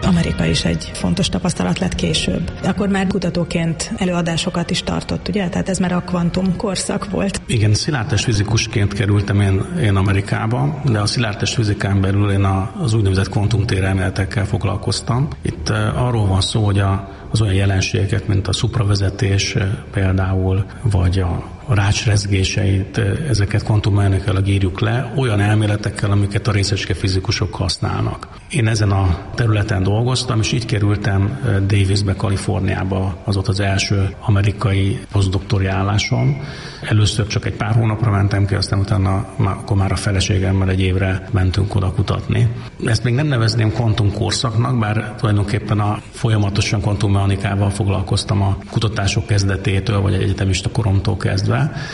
Amerika is egy fontos tapasztalat lett később. Akkor már kutatóként előadásokat is tartott, ugye? Tehát ez már a kvantum korszak volt. Igen, szilárdtestfizikusként kerültem én Amerikába, de a szilárdtestfizikán belül én az úgynevezett kvantumtérelméletekkel foglalkoztam. Itt arról van szó, hogy az olyan jelenségeket, mint a szupravezetés például, vagy a rácsrezgéseit, ezeket kvantummechanikailag írjuk le, olyan elméletekkel, amiket a részecske fizikusok használnak. Én ezen a területen dolgoztam, és így kerültem Davisbe, Kaliforniába, az ott az első amerikai posztdoktori állásom. Először csak egy pár hónapra mentem ki, aztán utána akkor már a feleségemmel egy évre mentünk oda kutatni. Ezt még nem nevezném kvantumkorszaknak, bár tulajdonképpen folyamatosan kvantummechanikával foglalkoztam a kutatások kezdetétől, vagy egy egyetemista koromtól kezdve.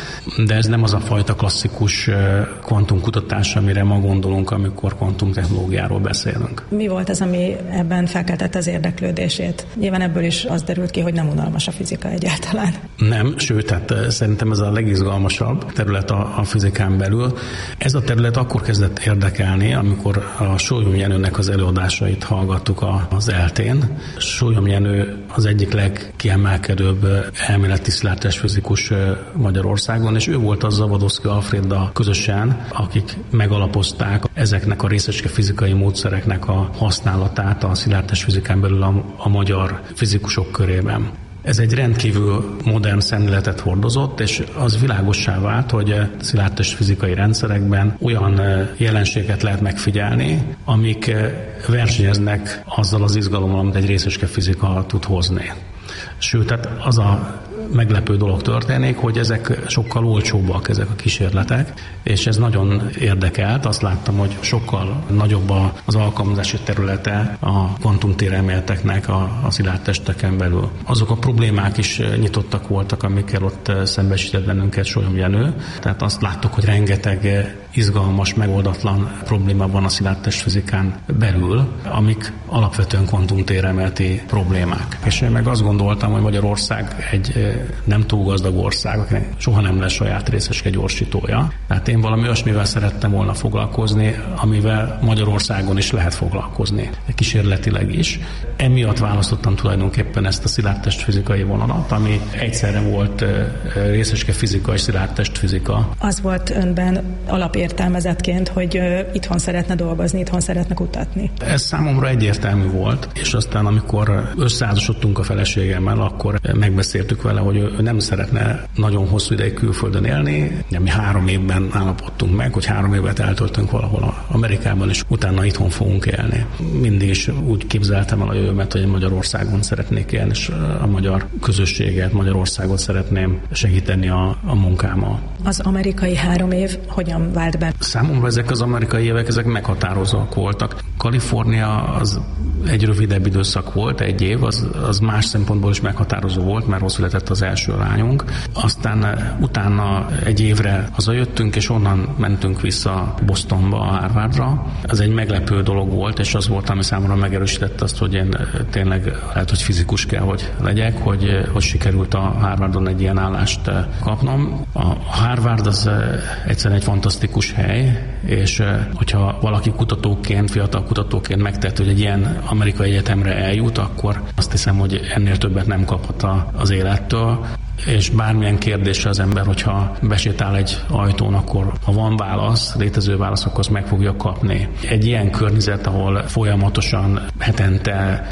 De ez nem az a fajta klasszikus kvantumkutatás, amire ma gondolunk, amikor kvantumtechnológiáról beszélünk. Mi volt az, ami ebben felkeltette az érdeklődését? Nyilván ebből is az derült ki, hogy nem unalmas a fizika egyáltalán. Nem, sőt, hát szerintem ez a legizgalmasabb terület a fizikán belül. Ez a terület akkor kezdett érdekelni, amikor a Sólyom Jenőnek az előadásait hallgattuk az ELTE-n. Sólyom Jenő az egyik legkiemelkedőbb elméleti szilárdtestfizikus Magyarországon, és ő volt az Zawodowski Alfréddal közösen, akik megalapozták ezeknek a részecske fizikai módszereknek a használatát a szilárdtestfizikán belül a magyar fizikusok körében. Ez egy rendkívül modern szemléletet hordozott, és az világossá vált, hogy szilárdtestfizikai rendszerekben olyan jelenségeket lehet megfigyelni, amik versenyeznek azzal az izgalommal, amit egy részecske fizika tud hozni. Sőt, tehát az a meglepő dolog történik, hogy ezek sokkal olcsóbbak, ezek a kísérletek, és ez nagyon érdekelt. Azt láttam, hogy sokkal nagyobb az alkalmazási területe a kvantumtérelméleteknek a szilárdtesteken belül. Azok a problémák is nyitottak voltak, amikkel ott szembesített bennünket Sólyom Jenő. Tehát azt láttuk, hogy rengeteg izgalmas, megoldatlan probléma van a szilárdtestfizikán belül, amik alapvetően kvantumtérelméleti problémák. És én meg azt gondoltam, hogy Magyarország egy nem túl gazdag ország, akinek soha nem lesz saját részecske gyorsítója. Tehát én valami olyasmivel szerettem volna foglalkozni, amivel Magyarországon is lehet foglalkozni, kísérletileg is. Emiatt választottam tulajdonképpen ezt a szilárdtestfizikai vonalat, ami egyszerre volt részecske fizika és szilárdtestfizika. Az volt önben alapértelmezetként, hogy itthon szeretne dolgozni, itthon szeretne kutatni. Ez számomra egyértelmű volt, és aztán amikor összeházasodtunk a feleségemmel, akkor megbeszéltük vele, hogy ő nem szeretne nagyon hosszú ideig külföldön élni. Mi 3 évben állapodtunk meg, hogy 3 évet eltöltünk valahol Amerikában, és utána itthon fogunk élni. Mindig is úgy képzeltem el a jövőmet, hogy Magyarországon szeretnék élni, és a magyar közösséget, Magyarországot szeretném segíteni a munkámmal. Az amerikai 3 év hogyan vált be? Számomra ezek az amerikai évek, ezek meghatározóak voltak. Kalifornia az egy rövidebb időszak volt, 1 év, az más szempontból is meghatározó volt, mert született az első lányunk. Aztán utána 1 évre hazajöttünk, és onnan mentünk vissza Bostonba, a Harvardra. Ez egy meglepő dolog volt, és az volt, ami számomra megerősítette azt, hogy én tényleg lehet, hogy fizikus kell, hogy legyek, hogy sikerült a Harvardon egy ilyen állást kapnom. A Harvard az egyszerűen egy fantasztikus hely, és hogyha valaki kutatóként, fiatal kutatóként megtett, hogy egy ilyen amerikai egyetemre eljut, akkor azt hiszem, hogy ennél többet nem kaphat az élettől. És bármilyen kérdésre az ember, hogyha besétál egy ajtón, akkor ha van válasz, létező válasz, akkor azt meg fogja kapni. Egy ilyen környezet, ahol folyamatosan hetente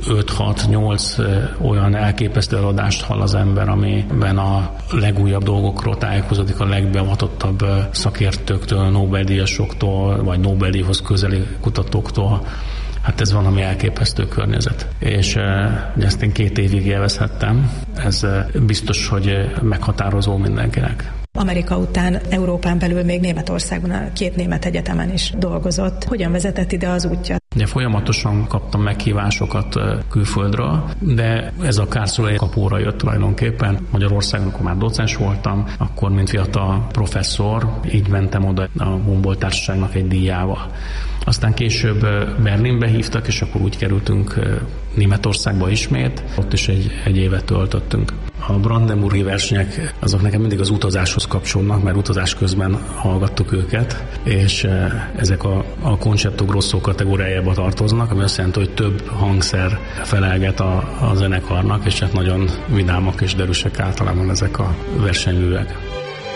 5-6-8 olyan elképesztő eladást hall az ember, amiben a legújabb dolgokról tájékozódik a legbevatottabb szakértőktől, Nobel-díjasoktól, vagy Nobel-díjhoz közeli kutatóktól. Hát ez valami elképesztő környezet. És ezt én 2 évig élvezhettem. Ez biztos, hogy meghatározó mindenkinek. Amerika után Európán belül még Németországban a 2 német egyetemen is dolgozott. Hogyan vezetett ide az útja? Ugye folyamatosan kaptam meghívásokat külföldről, de ez a Karlsruhe kapóra jött tulajdonképpen. Magyarországon, akkor már docens voltam, akkor mint fiatal professzor, így mentem oda a Humboldt Társaságnak egy díjával. Aztán később Berlinbe hívtak, és akkor úgy kerültünk Németországba ismét, ott is egy évet töltöttünk. A Brandenburgi versenyek azok nekem mindig az utazáshoz kapcsolnak, mert utazás közben hallgattuk őket, és ezek a concerto grosso kategóriájába tartoznak, ami azt jelenti, hogy több hangszer felelget a zenekarnak, és hát nagyon vidámak és derűsek általában ezek a versenyművek.